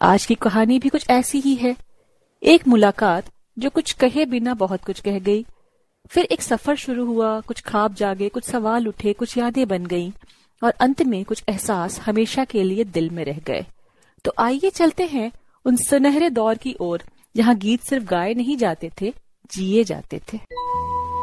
आज की कहानी भी कुछ ऐसी ही है। एक मुलाकात जो कुछ कहे बिना बहुत कुछ कह गई। फिर एक सफर शुरू हुआ, कुछ ख्वाब जागे, कुछ सवाल उठे, कुछ यादें बन गईं और अंत में कुछ एहसास हमेशा के लिए दिल में रह गए। तो आइए चलते हैं उन सुनहरे दौर की ओर जहां गीत सिर्फ गाए नहीं जाते थे, जिए जाते थे।